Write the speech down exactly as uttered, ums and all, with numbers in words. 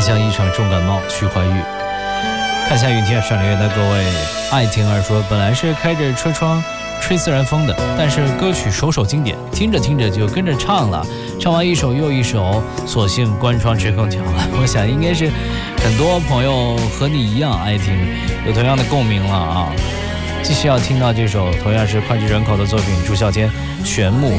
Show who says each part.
Speaker 1: 像一场重感冒，徐怀钰。看下雨天上留言的各位，爱听儿说，本来是开着车窗吹自然风的，但是歌曲首首经典，听着听着就跟着唱了，唱完一首又一首，索性关窗吹空调了。我想应该是很多朋友和你一样爱听，有同样的共鸣了啊。继续要听到这首同样是脍炙人口的作品，朱孝天《玄牧》。